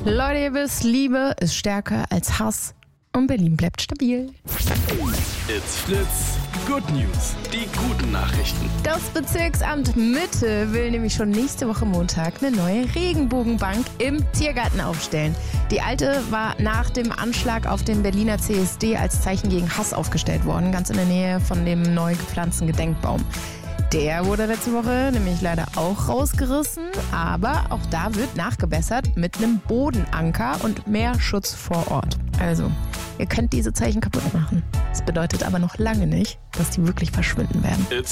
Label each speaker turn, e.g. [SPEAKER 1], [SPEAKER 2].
[SPEAKER 1] Leute, ihr wisst, Liebe ist stärker als Hass und Berlin bleibt stabil.
[SPEAKER 2] It's Fritz, Good News, die guten Nachrichten.
[SPEAKER 1] Das Bezirksamt Mitte will nämlich schon nächste Woche Montag eine neue Regenbogenbank im Tiergarten aufstellen. Die alte war nach dem Anschlag auf den Berliner CSD als Zeichen gegen Hass aufgestellt worden, ganz in der Nähe von dem neu gepflanzten Gedenkbaum. Der wurde letzte Woche nämlich leider auch rausgerissen, aber auch da wird nachgebessert mit einem Bodenanker und mehr Schutz vor Ort. Also, ihr könnt diese Zeichen kaputt machen. Das bedeutet aber noch lange nicht, dass die wirklich verschwinden werden.